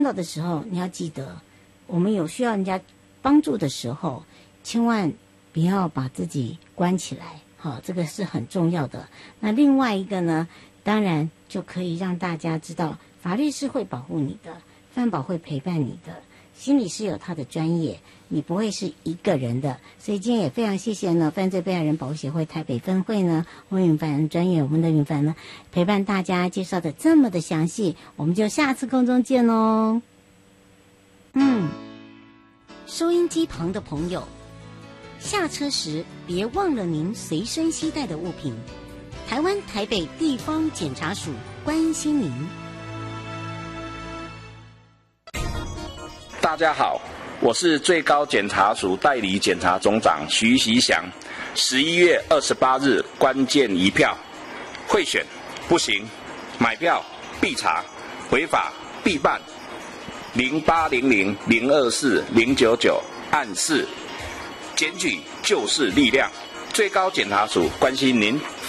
到的时候，你要记得，我们有需要人家帮助的时候，千万不要把自己关起来，好，这个是很重要的。那另外一个呢，当然就可以让大家知道，法律是会保护你的，犯保会陪伴你的，心理是有他的专业，你不会是一个人的。所以今天也非常谢谢呢犯罪被害人保护协会台北分会呢温允凡专业，我们的允凡呢陪伴大家介绍的这么的详细，我们就下次空中见喽。收音机旁的朋友，下车时别忘了您随身携带的物品。台湾台北地方检察署关心您。 大家好，我是最高检察署代理检察总长徐习祥。11月28日关键一票，贿选不行，买票必查，违法必办。0800-024-099按4，检举就是力量。最高检察署关心您。